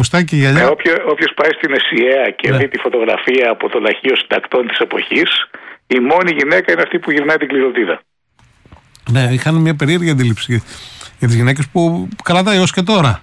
μουστάκι και γυαλιά. Όποιος πάει στην ΕΣΥΑ και δει τη φωτογραφία από το λαχείο συντακτών της εποχής, η μόνη γυναίκα είναι αυτή που γυρνάει την κληροτίδα. Ναι, είχαν μια περίεργη αντίληψη για τις γυναίκες που κρατάει έως και τώρα.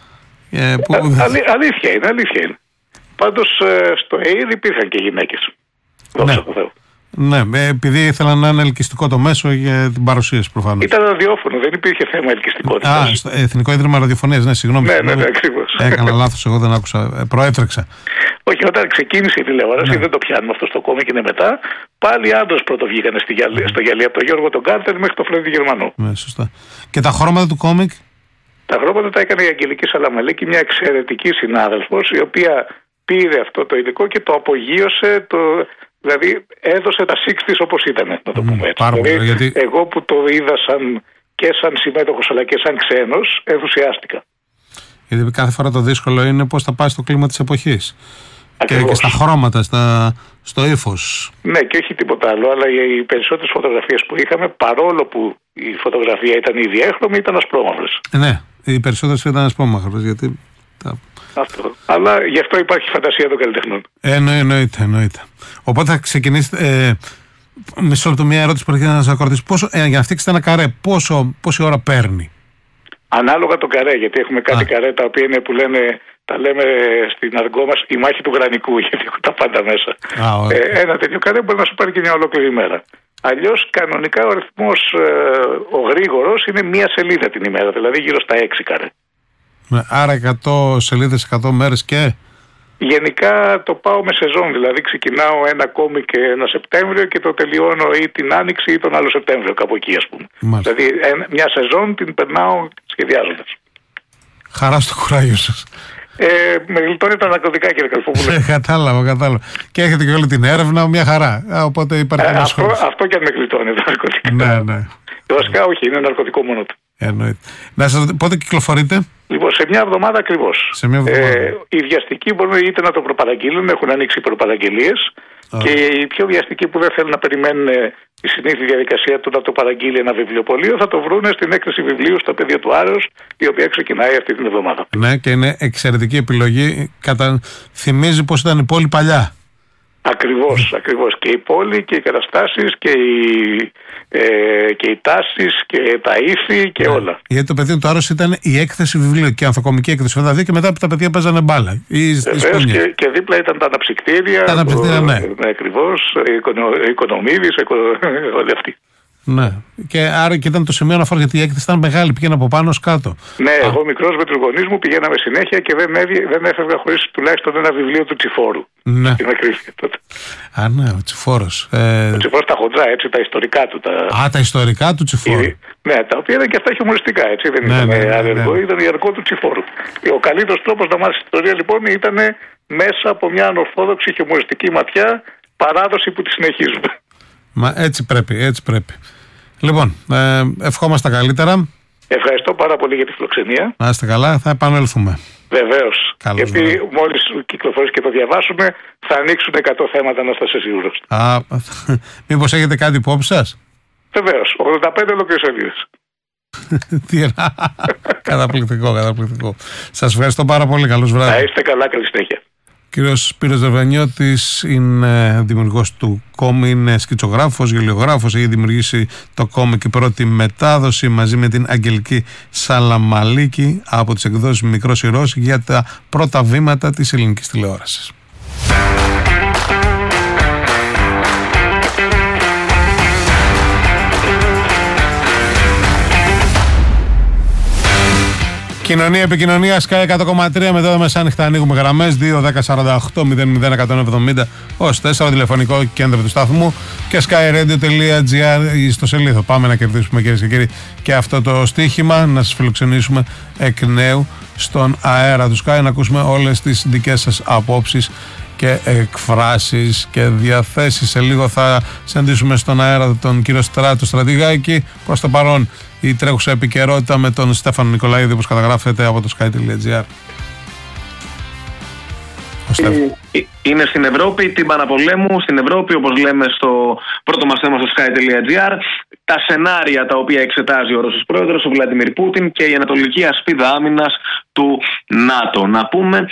Αλήθεια είναι. Πάντως στο ΕΙΔ υπήρχαν και γυναίκες. Δόξα τω Θεώ. Ναι, επειδή ήθελαν να είναι ελκυστικό το μέσο για την παρουσίαση προφανώς. Ήταν ραδιόφωνο, δεν υπήρχε θέμα ελκυστικότητας. Στο Εθνικό Ίδρυμα Ραδιοφωνίας, ναι, συγγνώμη. Ναι, ακριβώς. Έκανα λάθος, εγώ δεν άκουσα. Προέτρεξα. Όχι, όταν ξεκίνησε η τηλεόραση, δεν το πιάνουμε αυτό στο κόμμα και είναι μετά. Πάλι άντρες πρώτο βγήκανε στο γυαλί από τον Γιώργο τον Κάρτερ μέχρι τον Φρέντι Γερμανό. Ναι, σωστά. Και τα χρώματα του κόμικ. Τα χρώματα τα έκανε η Αγγελική Σαλαμαλίκη, μια εξαιρετική συνάδελφος, η οποία πήρε αυτό το υλικό και το απογείωσε. Δηλαδή έδωσε τα 60's όπως ήταν, να το πούμε έτσι. Δηλαδή, γιατί... Εγώ που το είδα και σαν συμμέτοχος αλλά και σαν ξένος, ενθουσιάστηκα. Γιατί κάθε φορά το δύσκολο είναι πώς θα πάει στο κλίμα της εποχής. Και στα χρώματα, στο ύφος. Ναι, και όχι τίποτα άλλο, αλλά οι περισσότερες φωτογραφίες που είχαμε, παρόλο που η φωτογραφία ήταν ήδη έχρωμη, ήταν ασπρόμαυρες. Ναι, οι περισσότερες ήταν ασπρόμαυρες, γιατί... Αυτό. Αλλά γι' αυτό υπάρχει φαντασία των καλλιτεχνών. Εννοείται. Οπότε θα ξεκινήσετε. Μισό λεπτό, μια ερώτηση που έρχεται να σας ρωτήσω. Για να φτιάξετε ένα καρέ, πόση ώρα παίρνει? Ανάλογα το καρέ, γιατί έχουμε κάτι καρέ τα οποία είναι που τα λέμε στην αργό μας η μάχη του γρανικού, γιατί έχουν τα πάντα μέσα. Ένα τέτοιο καρέ μπορεί να σου πάρει και μια ολόκληρη ημέρα. Αλλιώς κανονικά ο ρυθμός ο γρήγορος είναι μία σελίδα την ημέρα, δηλαδή γύρω στα 6 καρέ. Άρα 100 σελίδες, 100 μέρες και... Γενικά το πάω με σεζόν, δηλαδή ξεκινάω ένα κόμικ ένα Σεπτέμβριο και το τελειώνω ή την Άνοιξη ή τον άλλο Σεπτέμβριο, κάπου εκεί ας πούμε. Μάλιστα. Δηλαδή μια σεζόν την περνάω σχεδιάζοντας. Χαρά στο κουράγιο σας. Με γλιτώνει τα ναρκωτικά, κύριε Καλφόπουλε. Κατάλαβα. Και έχετε και όλη την έρευνα, μια χαρά. Οπότε υπάρχει αυτό και αν με γλιτώνει τα ναρκωτικά. Ναι. Βασικά όχι, είναι ναρκωτικό μόνο του. Εννοείται. Πότε κυκλοφορείτε? Λοιπόν, σε μια εβδομάδα ακριβώς. Οι βιαστικοί μπορούν είτε να το προπαραγγείλουν, έχουν ανοίξει προπαραγγελίες, και οι πιο βιαστικοί που δεν θέλουν να περιμένουν τη συνήθη διαδικασία του να το παραγγείλει ένα βιβλιοπωλείο θα το βρούνε στην έκθεση βιβλίου στο πεδίο του Άρεως, η οποία ξεκινάει αυτή την εβδομάδα. Ναι, και είναι εξαιρετική επιλογή. Θυμίζει πως ήταν η πόλη παλιά. Ακριβώς. Και η πόλη και οι καταστάσεις και οι τάσεις και τα ήθη και όλα. Γιατί το πεδίο του Άρεως ήταν η έκθεση βιβλίου και η ανθοκομική έκθεση βέβαια, και μετά τα παιδιά παίζανε μπάλα. Και δίπλα ήταν τα αναψυκτήρια. Ναι. Ακριβώς, οι Οικονομίδης, όλοι αυτοί. Ναι, και άρα και ήταν το σημείο αναφορά, γιατί η έκθεση ήταν μεγάλη, πήγαινε από πάνω ως κάτω. Ναι, εγώ μικρός με τους γονείς μου πηγαίναμε συνέχεια και δεν έφευγα χωρίς τουλάχιστον ένα βιβλίο του Τσιφόρου. Ναι. Στην ακρίβεια τότε. Ναι, ο Τσιφόρος. Ο Τσιφόρος τα χοντρά, έτσι, τα ιστορικά του. Τα ιστορικά του Τσιφόρου. Ναι, τα οποία ήταν και αυτά χιουμοριστικά, έτσι. Δεν ήταν αργό, ήταν η αργό του Τσιφόρου. Ο καλύτερος τρόπος να μάθεις ιστορία, λοιπόν, ήταν μέσα από μια ανορθόδοξη χιουμοριστική ματιά, παράδοση που τη συνεχίζουμε. Μα έτσι πρέπει. Λοιπόν, ευχόμαστε τα καλύτερα. Ευχαριστώ πάρα πολύ για τη φιλοξενία. Να είστε καλά, θα επανέλθουμε. Βεβαίως. Γιατί μόλις κυκλοφορήσει και το διαβάσουμε, θα ανοίξουν 100 θέματα, να είστε σίγουρος. Μήπως έχετε κάτι υπόψη σας? Βεβαίως. 85 ολόκληρες σελίδες. Καταπληκτικό. Σας ευχαριστώ πάρα πολύ. Καλώς βράδυ. Να είστε καλά, καλή συνέχεια. Κύριος Σπύρος Δερβανιώτης είναι δημιουργός του κόμικ, είναι σκητσογράφος, γελιογράφος, έχει δημιουργήσει το κόμικ η πρώτη μετάδοση μαζί με την Αγγελική Σαλαμαλίκη από τις εκδόσεις Μικρός Ηρώος για τα πρώτα βήματα της ελληνικής τηλεόρασης. Κοινωνία, επικοινωνία, Sky 100,3. Μετά τα μεσάνυχτα ανοίγουμε γραμμές 2-10-48-001-170 ως 4, τηλεφωνικό κέντρο του σταθμού, και skyradio.gr στο σελίδο. Πάμε να κερδίσουμε, κυρίες και κύριοι, και αυτό το στοίχημα, να σας φιλοξενήσουμε εκ νέου στον αέρα του Sky, να ακούσουμε όλες τις δικές σας απόψεις και εκφράσεις και διαθέσεις. Σε λίγο θα συναντήσουμε στον αέρα τον κύριο Στράτο Στρατηγάκη. Προς το παρόν η τρέχουσα επικαιρότητα με τον Στέφανο Νικολαίδη, όπως καταγράφεται από το sky.gr. Είναι στην Ευρώπη, την Παναπολέμου, στην Ευρώπη, όπως λέμε στο πρώτο μας θέμα στο sky.gr, τα σενάρια τα οποία εξετάζει ο Ρώσος πρόεδρος, ο Βλαντιμίρ Πούτιν, και η ανατολική ασπίδα άμυνας του ΝΑΤΟ. Να πούμε